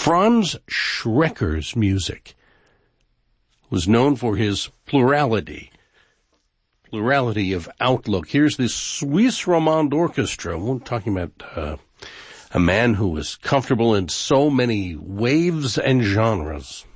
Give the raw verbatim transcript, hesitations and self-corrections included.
Franz Schrecker's music was known for his plurality, plurality of outlook. Here's this Swiss Romande Orchestra. We're talking about uh, a man who was comfortable in so many waves and genres.